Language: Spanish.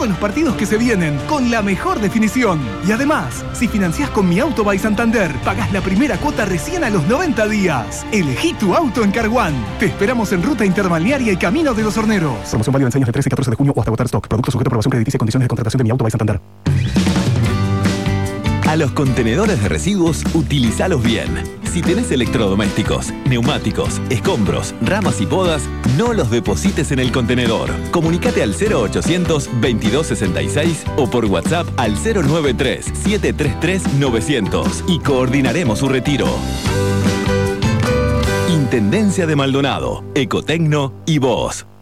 todos los partidos que se vienen con la mejor definición. Y además, si financiás con Mi Auto by Santander, pagás la primera cuota recién a los 90 días. Elegí tu auto en Carguán. Te esperamos en Ruta Interbalnearia y Camino de los Horneros. Promoción válida en años del 13 y 14 de junio o hasta agotar stock. Producto sujeto a aprobación crediticia y condiciones de contratación de Mi Auto by Santander. A los contenedores de residuos, utilizalos bien. Si tenés electrodomésticos, neumáticos, escombros, ramas y podas, no los deposites en el contenedor. Comunicate al 0800 2266 o por WhatsApp al 093 733 900 y coordinaremos su retiro. Intendencia de Maldonado, Ecotecno y vos.